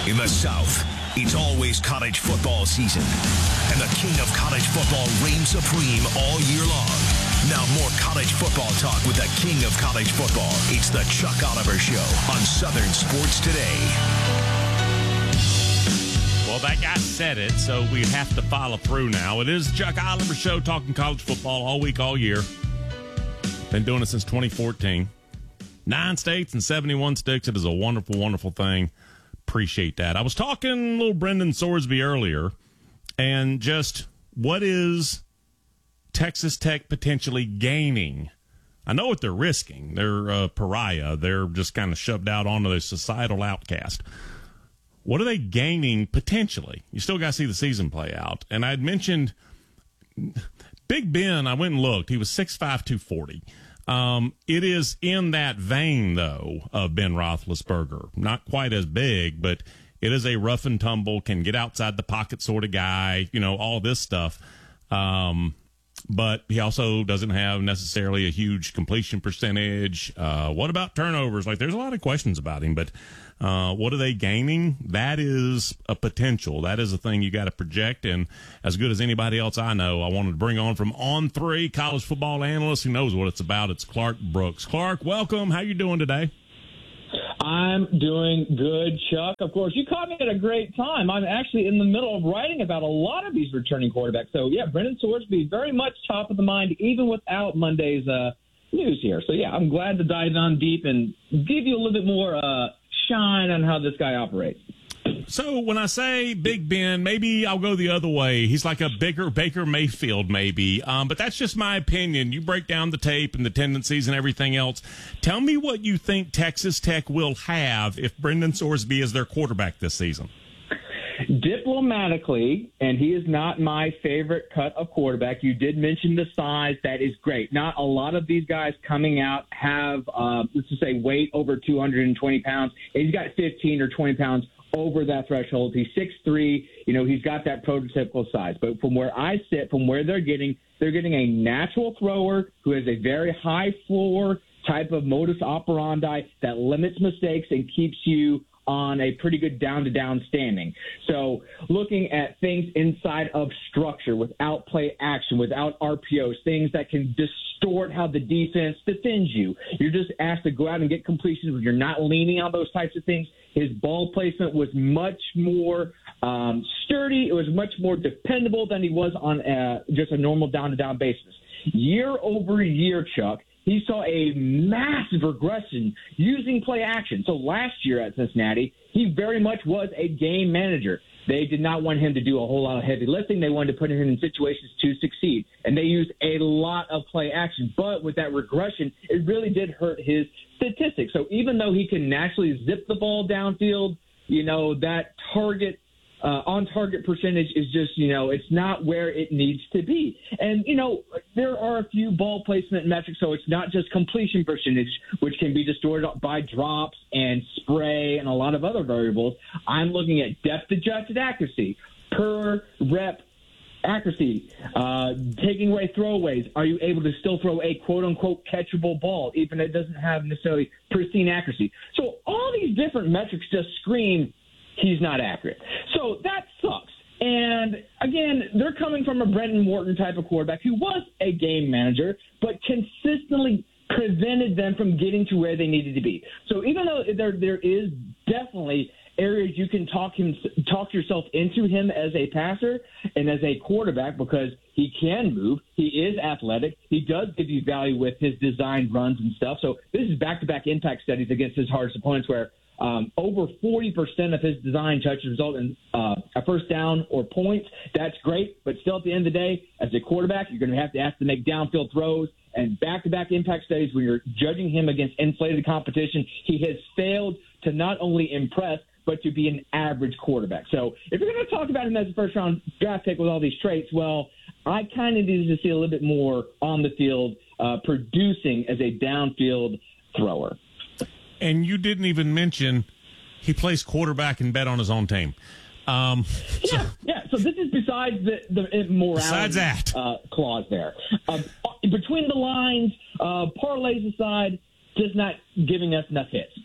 In the South, it's always college football season, and the king of college football reigns supreme all year long. Now more college football talk with the king of college football. It's the Chuck Oliver Show on Southern Sports Today. Well, that guy said it, so we have to follow through now. It is the Chuck Oliver Show, talking college football all week, all year. Been doing it since 2014. 9 states and 71 sticks. It is a wonderful, wonderful thing. Appreciate that. I was talking little Brendan Sorsby earlier, and just what is Texas Tech potentially gaining? I know what they're risking. They're a pariah. They're just kind of shoved out onto the societal outcast. What are they gaining potentially? You still got to see the season play out. And I'd mentioned Big Ben. I went and looked. He was 6'5", 240. It is in that vein, though, of Ben Roethlisberger. Not quite as big, but it is a rough and tumble, can get outside the pocket sort of guy, you know, all this stuff. But he also doesn't have necessarily a huge completion percentage. What about turnovers? Like, there's a lot of questions about him, but what are they gaining? That is a potential. That is a thing you got to project. And as good as anybody else I know, I wanted to bring on from On3 college football analyst who knows what it's about. It's Clark Brooks. Clark, welcome. How you doing today? I'm doing good, Chuck. Of course, you caught me at a great time. I'm actually in the middle of writing about a lot of these returning quarterbacks. So, yeah, Brendan Sorsby very much top of the mind, even without Monday's news here. So, yeah, I'm glad to dive on deep and give you a little bit more shine on how this guy operates. So when I say Big Ben, maybe I'll go the other way. He's like a bigger Baker Mayfield, maybe. But that's just my opinion. You break down the tape and the tendencies and everything else. Tell me what you think Texas Tech will have if Brendan Sorsby is their quarterback this season. Diplomatically, and he is not my favorite cut of quarterback, you did mention the size. That is great. Not a lot of these guys coming out have, let's just say, weight over 220 pounds. He's got 15 or 20 pounds over that threshold. He's 6'3". You know, he's got that prototypical size. But from where I sit, from where they're getting a natural thrower who has a very high floor type of modus operandi that limits mistakes and keeps you on a pretty good down-to-down standing. So looking at things inside of structure, without play action, without RPOs, things that can distort how the defense defends you. You're just asked to go out and get completions when you're not leaning on those types of things. His ball placement was much more sturdy. It was much more dependable than he was on just a normal down-to-down basis. Year over year, Chuck, he saw a massive regression using play action. So last year at Cincinnati, he very much was a game manager. They did not want him to do a whole lot of heavy lifting. They wanted to put him in situations to succeed. And they used a lot of play action. But with that regression, it really did hurt his statistics. So even though he can naturally zip the ball downfield, you know, that on-target percentage is just, you know, it's not where it needs to be. And, you know, there are a few ball placement metrics, so it's not just completion percentage, which can be distorted by drops and spray and a lot of other variables. I'm looking at depth-adjusted accuracy, per rep accuracy, taking away throwaways. Are you able to still throw a quote-unquote catchable ball, even if it doesn't have necessarily pristine accuracy? So all these different metrics just scream he's not accurate. So that sucks. And, again, they're coming from a Brendan Morton type of quarterback who was a game manager, but consistently prevented them from getting to where they needed to be. So even though there is definitely areas you can talk yourself into him as a passer and as a quarterback, because he can move, he is athletic, he does give you value with his designed runs and stuff. So this is back-to-back impact studies against his hardest opponents where over 40% of his design touches result in a first down or points. That's great, but still at the end of the day, as a quarterback, you're going to have to make downfield throws. And back-to-back impact studies, when you're judging him against inflated competition, he has failed to not only impress, but to be an average quarterback. So if you're going to talk about him as a first-round draft pick with all these traits, well, I kind of needed to see a little bit more on the field, producing as a downfield thrower. And you didn't even mention he plays quarterback and bet on his own team. Yeah. So this is besides the morality clause there. Between the lines, parlays aside, just not giving us enough hits.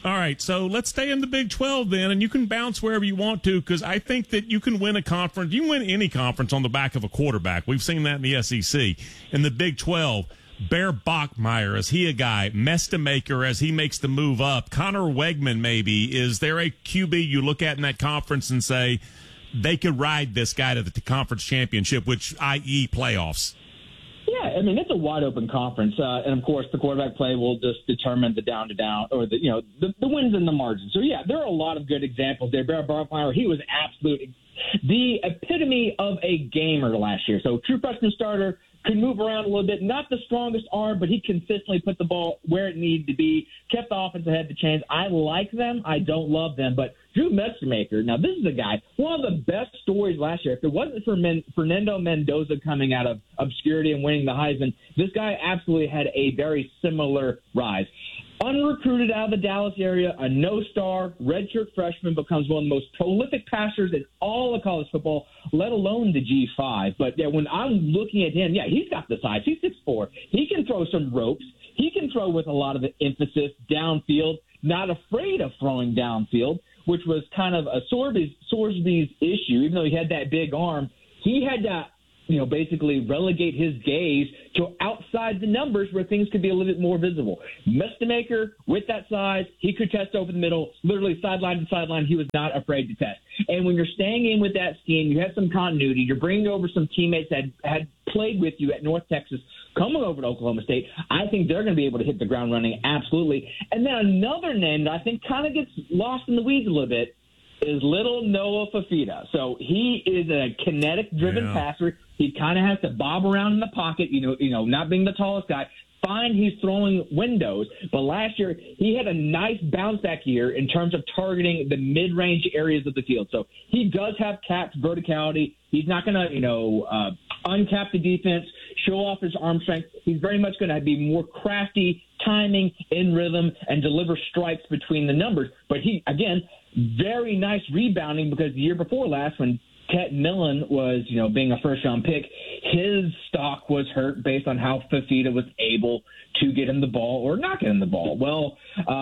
All right, so let's stay in the Big 12 then, and you can bounce wherever you want to, because I think that you can win a conference. You can win any conference on the back of a quarterback. We've seen that in the SEC. In the Big 12, Bear Bachmeier, is he a guy? Mestamaker, as he makes the move up. Connor Wegman, maybe. Is there a QB you look at in that conference and say they could ride this guy to the conference championship, which, i.e., playoffs? Yeah, I mean, it's a wide-open conference. And, of course, the quarterback play will just determine the down-to-down or, the wins and the margin. So, yeah, there are a lot of good examples there. Bear Bachmeier, he was absolutely the epitome of a gamer last year. So, true freshman starter, could move around a little bit. Not the strongest arm, but he consistently put the ball where it needed to be, kept the offense ahead to chance. I like them. I don't love them. But Drew Mestamaker, now this is a guy, one of the best stories last year. If it wasn't for Fernando Mendoza coming out of obscurity and winning the Heisman, this guy absolutely had a very similar rise. Unrecruited out of the Dallas area, a no-star, redshirt freshman, becomes one of the most prolific passers in all of college football, let alone the G5. But yeah, when I'm looking at him, yeah, he's got the size. He's 6'4". He can throw some ropes. He can throw with a lot of the emphasis downfield, not afraid of throwing downfield, which was kind of a Sorsby's issue. Even though he had that big arm, he had to basically relegate his gaze to outside the numbers where things could be a little bit more visible. Mestamaker, with that size, he could test over the middle, literally sideline to sideline. He was not afraid to test. And when you're staying in with that scheme, you have some continuity. You're bringing over some teammates that had played with you at North Texas, coming over to Oklahoma State. I think they're going to be able to hit the ground running, absolutely. And then another name that I think kind of gets lost in the weeds a little bit is little Noah Fifita. So he is a kinetic-driven passer. He kind of has to bob around in the pocket, not being the tallest guy. Fine, he's throwing windows. But last year, he had a nice bounce-back year in terms of targeting the mid-range areas of the field. So he does have capped verticality. He's not going to, uncap the defense, show off his arm strength. He's very much going to be more crafty, timing, in rhythm, and deliver strikes between the numbers. But he, again, very nice rebounding, because the year before last, when Ket Millen was, being a first-round pick, his stock was hurt based on how Fifita was able to get him the ball or not get him the ball. Well,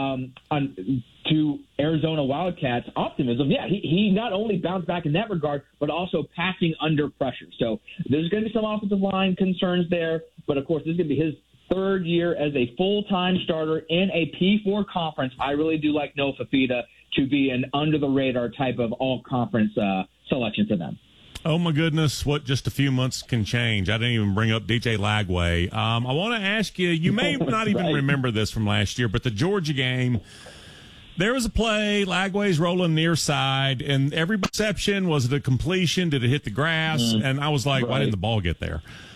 to Arizona Wildcats' optimism, he not only bounced back in that regard, but also passing under pressure. So there's going to be some offensive line concerns there, but, of course, this is going to be his third year as a full-time starter in a P4 conference. I really do like Noah Fifita to be an under-the-radar type of all-conference selection for them. Oh, my goodness, what just a few months can change. I didn't even bring up DJ Lagway. I want to ask you, you may not even remember this from last year, but the Georgia game, there was a play, Lagway's rolling near side, and every perception, was it a completion? Did it hit the grass? And I was like, why didn't the ball get there?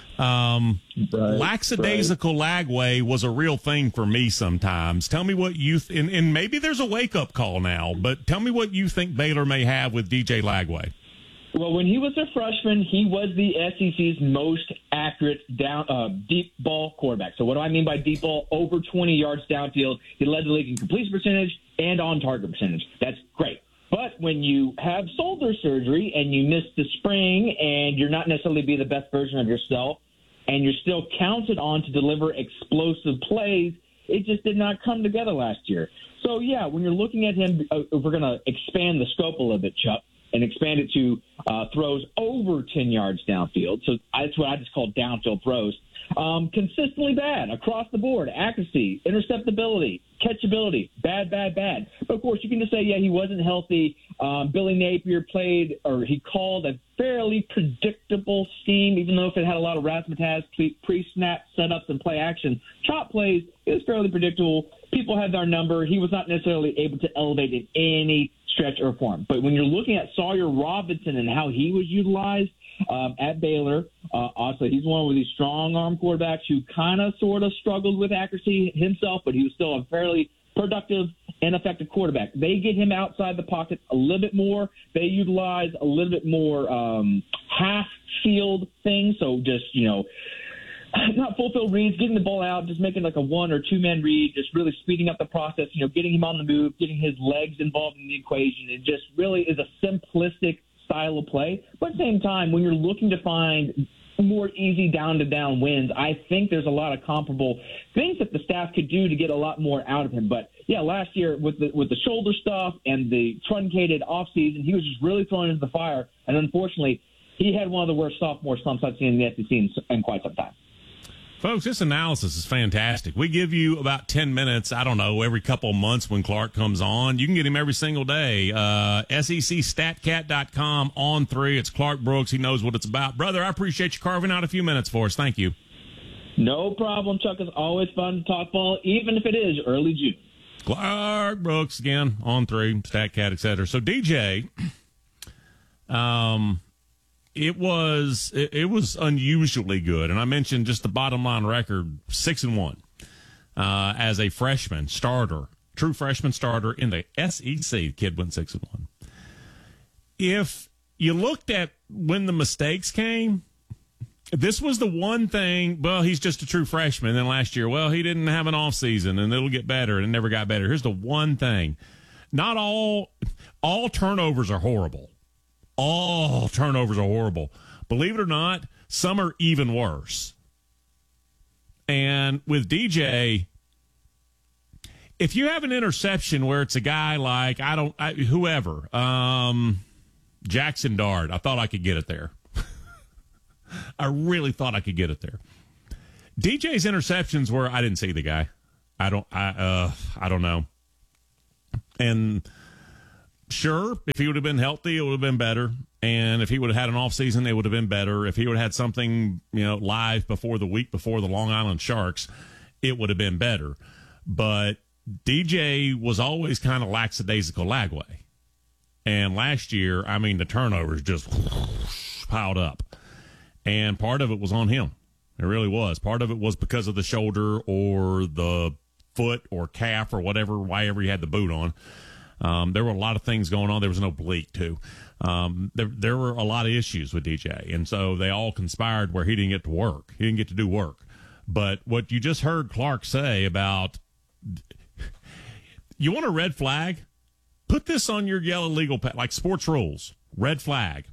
Lackadaisical Lagway was a real thing for me sometimes. Tell me what you and maybe there's a wake-up call now, but tell me what you think Baylor may have with DJ Lagway. Well, when he was a freshman, he was the SEC's most accurate deep ball quarterback. So what do I mean by deep ball? Over 20 yards downfield. He led the league in completion percentage and on-target percentage. That's great. But when you have shoulder surgery and you miss the spring and you're not necessarily be the best version of yourself and you're still counted on to deliver explosive plays, it just did not come together last year. So, yeah, when you're looking at him, if we're going to expand the scope a little bit, Chuck, and expand it to throws over 10 yards downfield. So that's what I just call downfield throws. Consistently bad across the board. Accuracy, interceptability, catchability, bad. But, of course, you can just say, he wasn't healthy. Billy Napier he called a fairly predictable scheme, even though if it had a lot of razzmatazz, pre-snap setups and play action. Chop plays, it was fairly predictable. People had their number. He was not necessarily able to elevate in any stretch or form. But when you're looking at Sawyer Robinson and how he was utilized at Baylor, also he's one of these strong-arm quarterbacks who kind of sort of struggled with accuracy himself, but he was still a fairly productive and effective quarterback. They get him outside the pocket a little bit more. They utilize a little bit more half-field things, so just, not full-field reads, getting the ball out, just making like a one- or two-man read, just really speeding up the process, getting him on the move, getting his legs involved in the equation. It just really is a simplistic style of play. But at the same time, when you're looking to find more easy down-to-down wins. I think there's a lot of comparable things that the staff could do to get a lot more out of him. But, yeah, last year with the shoulder stuff and the truncated offseason, he was just really thrown into the fire. And unfortunately, he had one of the worst sophomore slumps I've seen in the SEC in quite some time. Folks, this analysis is fantastic. We give you about 10 minutes, I don't know, every couple of months when Clark comes on. You can get him every single day. SECStatCat.com on 3. It's Clark Brooks. He knows what it's about. Brother, I appreciate you carving out a few minutes for us. Thank you. No problem, Chuck. It's always fun to talk ball, even if it is early June. Clark Brooks, again, on 3, StatCat, etc. So, DJ, It was unusually good, and I mentioned just the bottom line record, 6-1, as a freshman starter, true freshman starter in the SEC. The kid went 6-1. If you looked at when the mistakes came, this was the one thing. Well, he's just a true freshman. And then last year, well, he didn't have an off season, and it'll get better, and it never got better. Here's the one thing: not all turnovers are horrible. All turnovers are horrible. Believe it or not, some are even worse. And with DJ, if you have an interception where it's a guy like, whoever, Jackson Dart, I thought I could get it there. I really thought I could get it there. DJ's interceptions were, I didn't see the guy. I don't know. And sure, if he would have been healthy, it would have been better. And if he would have had an offseason, it would have been better. If he would have had something, live before the week before the Long Island Sharks, it would have been better. But DJ was always kind of lackadaisical Lagway. And last year, the turnovers just piled up. And part of it was on him. It really was. Part of it was because of the shoulder or the foot or calf or whatever he had the boot on. There were a lot of things going on. There was an oblique, too. There were a lot of issues with DJ. And so they all conspired where he didn't get to work. He didn't get to do work. But what you just heard Clark say about, you want a red flag? Put this on your yellow legal pad, like sports rules. Red flag.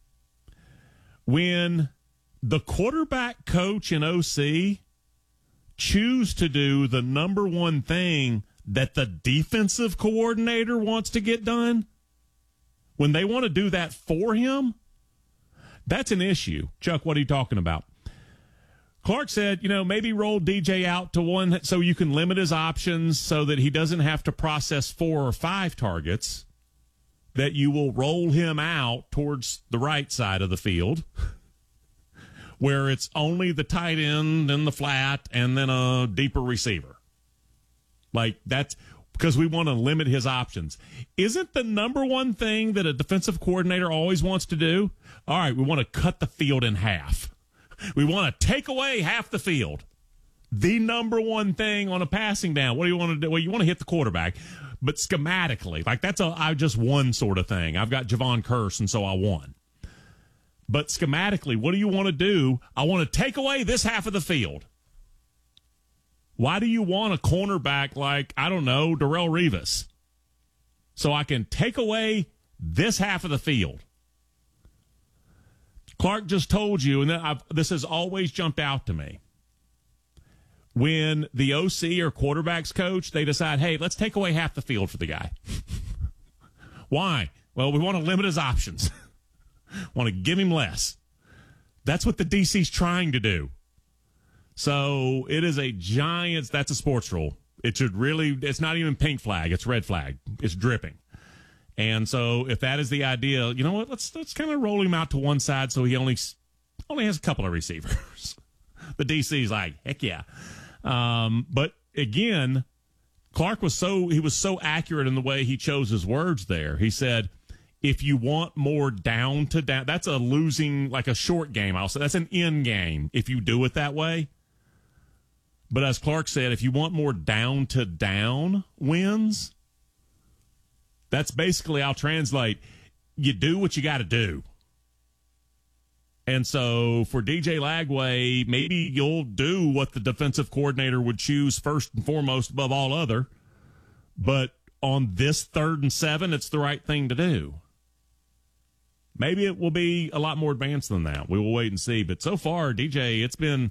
When the quarterback coach and OC choose to do the number one thing that the defensive coordinator wants to get done, when they want to do that for him, that's an issue. Chuck, what are you talking about? Clark said, maybe roll DJ out to one so you can limit his options so that he doesn't have to process 4 or 5 targets, that you will roll him out towards the right side of the field where it's only the tight end and the flat and then a deeper receiver. Like, that's because we want to limit his options. Isn't the number one thing that a defensive coordinator always wants to do? All right, we want to cut the field in half. We want to take away half the field. The number one thing on a passing down. What do you want to do? Well, you want to hit the quarterback. But schematically, like that's I just won sort of thing. I've got Javon Curse, and so I won. But schematically, what do you want to do? I want to take away this half of the field. Why do you want a cornerback like, I don't know, Darrelle Revis? So I can take away this half of the field. Clark just told you, and this has always jumped out to me. When the OC or quarterbacks coach, they decide, hey, let's take away half the field for the guy. Why? Well, we want to limit his options. Want to give him less. That's what the DC's trying to do. So it is that's a sports rule. It's not even pink flag. It's red flag. It's dripping. And so if that is the idea, you know what? Let's kind of roll him out to one side so he only has a couple of receivers. The DC's like, heck yeah. But again, Clark was so accurate in the way he chose his words there. He said, if you want more down to down, that's a losing, like a short game. I'll say that's an end game if you do it that way. But as Clark said, if you want more down to down wins, that's basically, I'll translate, you do what you got to do. And so for DJ Lagway, maybe you'll do what the defensive coordinator would choose first and foremost above all other. But on this 3rd and 7, it's the right thing to do. Maybe it will be a lot more advanced than that. We will wait and see. But so far, DJ, it's been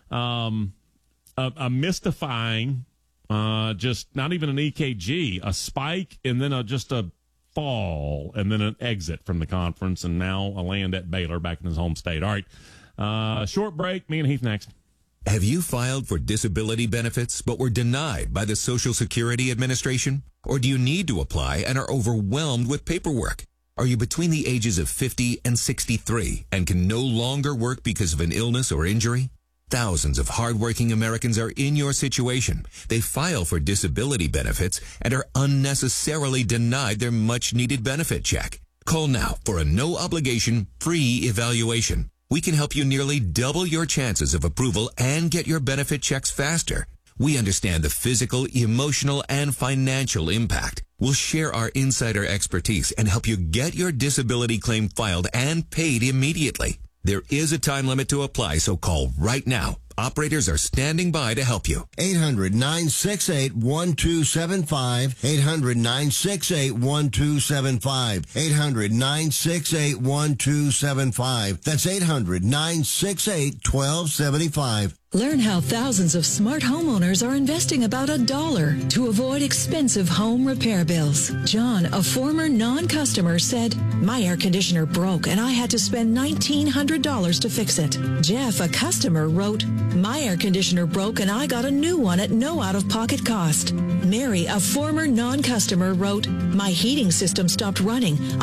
a mystifying, just not even an EKG, a spike, and then just a fall, and then an exit from the conference, and now a land at Baylor back in his home state. All right, short break. Me and Heath next. Have you filed for disability benefits but were denied by the Social Security Administration? Or do you need to apply and are overwhelmed with paperwork? Are you between the ages of 50 and 63 and can no longer work because of an illness or injury? Thousands of hardworking Americans are in your situation. They file for disability benefits and are unnecessarily denied their much-needed benefit check. Call now for a no-obligation, free evaluation. We can help you nearly double your chances of approval and get your benefit checks faster. We understand the physical, emotional, and financial impact. We'll share our insider expertise and help you get your disability claim filed and paid immediately. There is a time limit to apply, so call right now. Operators are standing by to help you. 800-968-1275. 800-968-1275. 800-968-1275. That's 800-968-1275. Learn how thousands of smart homeowners are investing about $1 to avoid expensive home repair bills. John, a former non-customer, said, "My air conditioner broke and I had to spend $1,900 to fix it." Jeff, a customer, wrote, "My air conditioner broke and I got a new one at no out-of-pocket cost." Mary, a former non-customer, wrote, "My heating system stopped running.